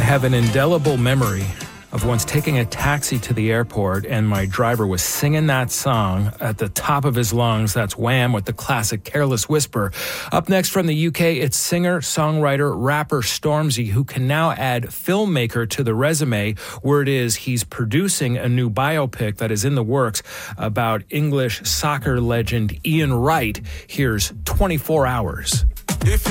have an indelible memory of once taking a taxi to the airport and my driver was singing that song at the top of his lungs. That's Wham! With the classic Careless Whisper. Up next from the UK, it's singer, songwriter, rapper Stormzy, who can now add filmmaker to the resume. Word is he's producing a new biopic that is in the works about English soccer legend Ian Wright. Here's 24 Hours.